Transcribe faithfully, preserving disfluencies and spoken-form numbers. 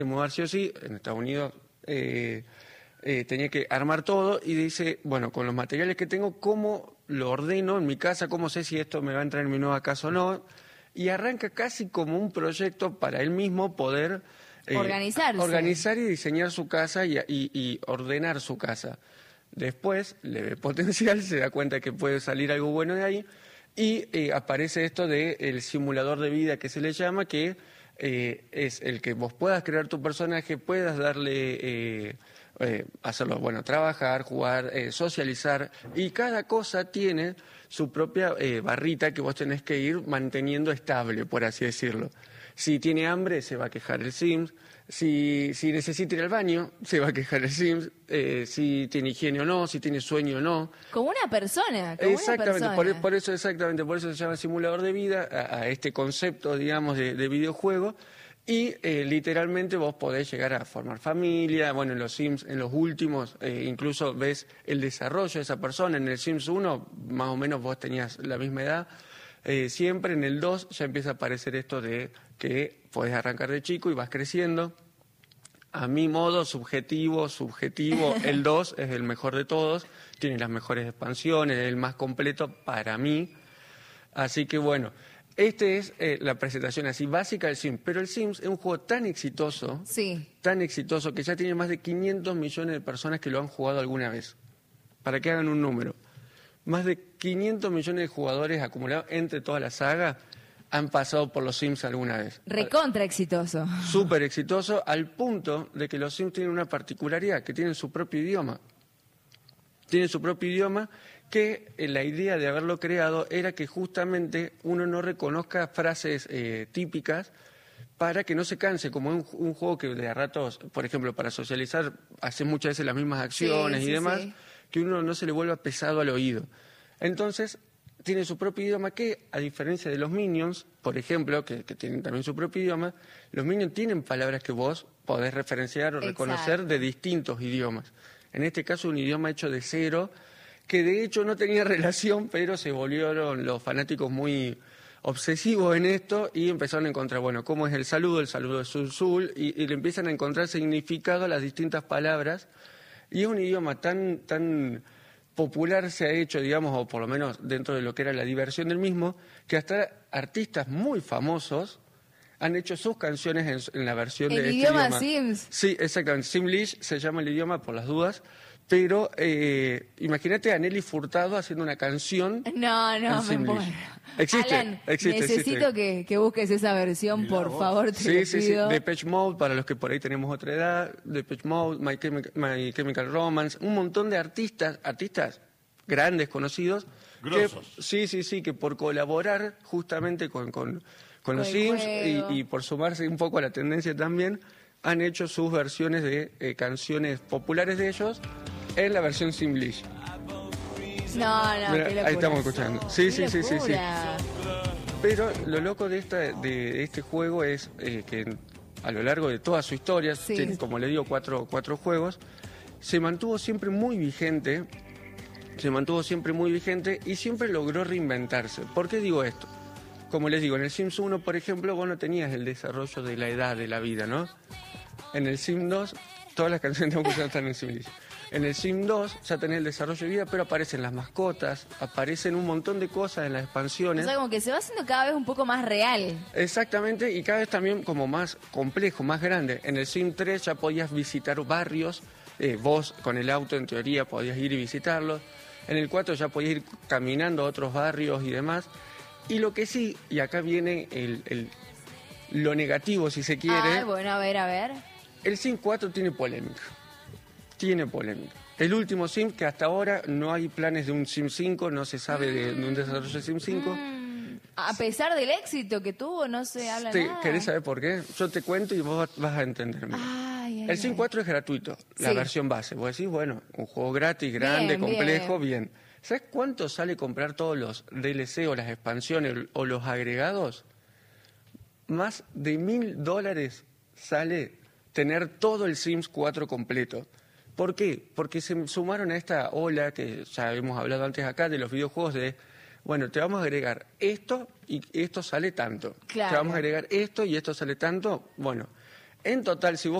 mudar sí o sí, en Estados Unidos eh, eh, tenía que armar todo y dice, bueno, con los materiales que tengo, ¿cómo lo ordeno en mi casa? ¿Cómo sé si esto me va a entrar en mi nueva casa o no? Y arranca casi como un proyecto para él mismo poder eh, organizarse. organizar y diseñar su casa y, y, y ordenar su casa. Después le ve potencial, se da cuenta que puede salir algo bueno de ahí y eh, aparece esto del simulador de vida que se le llama, que eh, es el que vos puedas crear tu personaje, puedas darle, eh, eh, hacerlo, bueno, trabajar, jugar, eh, socializar, y cada cosa tiene su propia eh, barrita que vos tenés que ir manteniendo estable, por así decirlo. Si tiene hambre, se va a quejar el Sims. Si, si necesita ir al baño, se va a quejar el Sims. Eh, si tiene higiene o no, si tiene sueño o no. Como una persona. Como exactamente, una persona. Por, por eso exactamente, por eso se llama simulador de vida, a, a este concepto, digamos, de, de videojuego. Y eh, literalmente vos podés llegar a formar familia. Bueno, en los Sims, en los últimos, eh, incluso ves el desarrollo de esa persona. En el Sims uno, más o menos vos tenías la misma edad. Eh, siempre en el dos ya empieza a aparecer esto de que podés arrancar de chico y vas creciendo. A mi modo, subjetivo, subjetivo, el dos es el mejor de todos, tiene las mejores expansiones, es el más completo para mí. Así que bueno, esta es eh, la presentación así básica del Sims, pero el Sims es un juego tan exitoso, sí. tan exitoso, que ya tiene más de quinientos millones de personas que lo han jugado alguna vez. Para que hagan un número. Más de quinientos millones de jugadores acumulados entre toda la saga han pasado por los Sims alguna vez. Recontra exitoso. Súper exitoso, al punto de que los Sims tienen una particularidad, que tienen su propio idioma. Tienen su propio idioma, que eh, la idea de haberlo creado era que justamente uno no reconozca frases eh, típicas para que no se canse, como un, un juego que de a ratos, por ejemplo, para socializar, hace muchas veces las mismas acciones sí, y sí, demás, sí. que uno no se le vuelva pesado al oído. Entonces, tiene su propio idioma que, a diferencia de los Minions, por ejemplo, que, que tienen también su propio idioma, los Minions tienen palabras que vos podés referenciar o reconocer Exacto. de distintos idiomas. En este caso, un idioma hecho de cero, que de hecho no tenía relación, pero se volvieron los fanáticos muy obsesivos en esto y empezaron a encontrar, bueno, cómo es el saludo, el saludo es Sul-Sul, y, y le empiezan a encontrar significado a las distintas palabras. Y es un idioma tan, tan popular se ha hecho, digamos, o por lo menos dentro de lo que era la diversión del mismo, que hasta artistas muy famosos han hecho sus canciones en, en la versión el de este idioma idioma. Sims. Sí, exactamente. Simlish se llama el idioma por las dudas, pero eh, imagínate a Nelly Furtado haciendo una canción. No, no, en me Simlish. muero. Existe, Alan, existe, necesito existe. Que, que busques esa versión, por vos. favor, te Sí, lo sí, pido. sí. Depeche Mode, para los que por ahí tenemos otra edad. Depeche Mode, My Chemical, My Chemical Romance. Un montón de artistas, artistas grandes, conocidos. Grosos. Que, sí, sí, sí, que por colaborar justamente con, con, con, Con los el Sims juego. y, y por sumarse un poco a la tendencia también, han hecho sus versiones de eh, canciones populares de ellos en la versión Simlish. No, no, Mira, qué locura. ahí estamos escuchando. Sí, Qué sí, sí, sí, sí. locura. Pero lo loco de, esta, de, de este juego es eh, que a lo largo de toda su historia, Sí. tiene, como le digo, cuatro, cuatro juegos, se mantuvo siempre muy vigente, se mantuvo siempre muy vigente y siempre logró reinventarse. ¿Por qué digo esto? Como les digo, en el Sims uno, por ejemplo, vos no tenías el desarrollo de la edad de la vida, ¿no? En el Sims dos, todas las canciones de Uncle están en Simlish. En el Sims dos ya tenés el desarrollo de vida, pero aparecen las mascotas, aparecen un montón de cosas en las O expansiones. sea, como que se va haciendo cada vez un poco más real. Exactamente, y cada vez también como más complejo, más grande. En el Sims tres ya podías visitar barrios, eh, vos con el auto en teoría podías ir y visitarlos. En el cuatro ya podías ir caminando a otros barrios y demás. Y lo que sí, y acá viene el, el, lo negativo si se quiere, Ah, bueno, a ver, a ver. el Sims cuatro tiene polémica. Tiene polémica. El último Sims, que hasta ahora no hay planes de un Sims cinco, no se sabe de, de un desarrollo de Sims cinco. Mm, a pesar del éxito que tuvo, no se habla Te- nada. ¿Querés saber por qué? Yo te cuento y vos vas a entenderme. Ay, ay, El Sims ay. cuatro es gratuito, la Sí. versión base. Vos decís, bueno, un juego gratis, grande, Bien, complejo, bien. ¿Sabes cuánto sale comprar todos los D L C o las expansiones o los agregados? Más de mil dólares sale tener todo el Sims cuatro completo. ¿Por qué? Porque se sumaron a esta ola que ya hemos hablado antes acá de los videojuegos de, bueno, te vamos a agregar esto y esto sale tanto. Claro. Te vamos a agregar esto y esto sale tanto. Bueno, En total, si vos